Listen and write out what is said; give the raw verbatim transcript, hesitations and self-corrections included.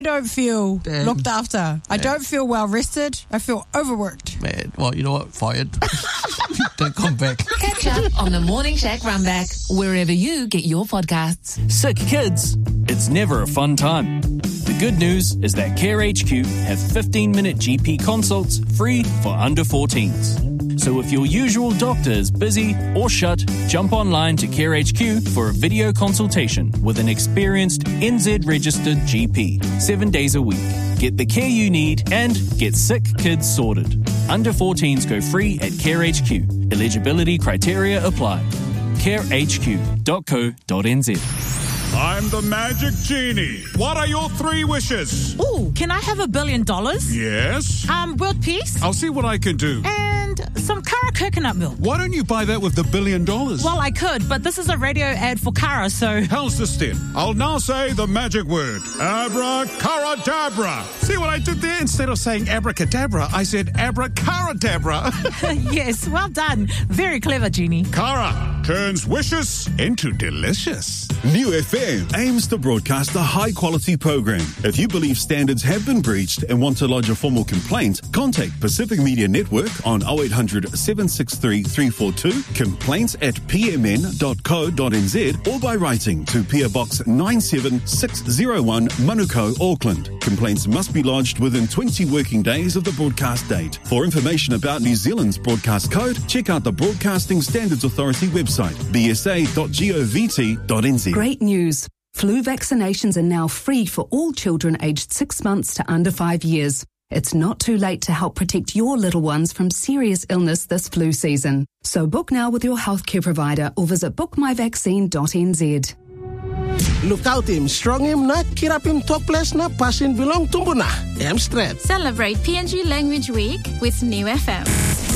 I don't feel Damn. looked after. I Yeah. don't feel well rested. I feel overworked. Man, well, you know what? Fired. Don't come back. Catch up on the Morning Shack Runback, wherever you get your podcasts. Sick kids, it's never a fun time. The good news is that Care H Q have fifteen-minute G P consults free for under fourteens. So if your usual doctor is busy or shut, jump online to Care H Q for a video consultation with an experienced N Z-registered G P, seven days a week. Get the care you need and get sick kids sorted. Under fourteens go free at Care H Q. Eligibility criteria apply. care h q dot co dot n z. I'm the Magic Genie. What are your three wishes? Ooh, can I have a billion dollars? Yes? Um, world peace? I'll see what I can do. And some Cara coconut milk. Why don't you buy that with the billion dollars? Well, I could, but this is a radio ad for Cara, so... How's this then? I'll now say the magic word. Abracadabra. See what I did there? Instead of saying abracadabra, I said abracadabra. Yes, well done. Very clever, Genie. Cara turns wishes into delicious. New F M aims to broadcast a high-quality program. If you believe standards have been breached and want to lodge a formal complaint, contact Pacific Media Network on oh eight hundred, seven six three, three four two, complaints at p m n dot co dot n z, or by writing to P O Box nine seven six zero one, Manukau, Auckland. Complaints must be lodged within twenty working days of the broadcast date. For information about New Zealand's broadcast code, check out the Broadcasting Standards Authority website, b s a dot govt dot n z. Great news. Flu vaccinations are now free for all children aged six months to under five years. It's not too late to help protect your little ones from serious illness this flu season. So book now with your healthcare provider or visit book my vaccine dot n z. Look out him, strong him na, kirap him topless na, pasin bilong tumbo na. Em straight. Celebrate P N G Language Week with New F M.